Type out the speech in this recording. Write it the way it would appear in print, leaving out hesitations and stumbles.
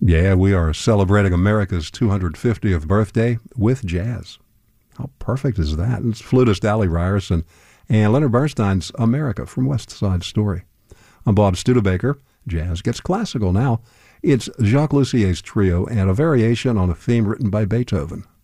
Yeah, we are celebrating America's 250th birthday with jazz. How perfect is that? It's flutist Allie Ryerson and Leonard Bernstein's America from West Side Story. I'm Bob Studebaker. Jazz gets classical now. It's Jacques Lucier's trio and a variation on a theme written by Beethoven.